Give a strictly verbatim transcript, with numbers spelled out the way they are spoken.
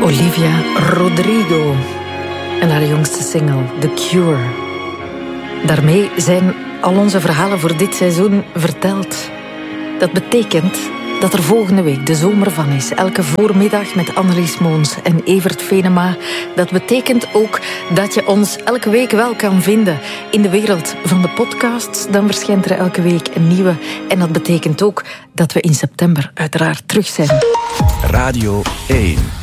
Olivia Rodrigo en haar jongste single, The Cure. Daarmee zijn al onze verhalen voor dit seizoen verteld. Dat betekent dat er volgende week de zomer van is. Elke voormiddag met Annelies Moons en Evert Venema. Dat betekent ook dat je ons elke week wel kan vinden in de wereld van de podcasts. Dan verschijnt er elke week een nieuwe. En dat betekent ook dat we in september uiteraard terug zijn. Radio één.